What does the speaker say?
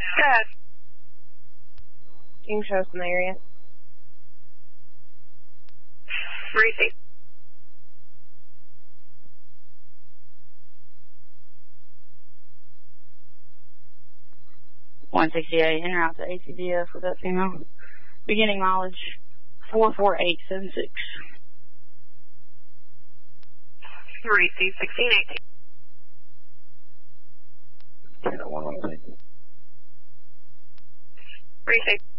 Good. You can show us in the area. Receive. $168 en route to ACDF with that female. Beginning mileage 44876. Receive 1618. Channel 116. Receive.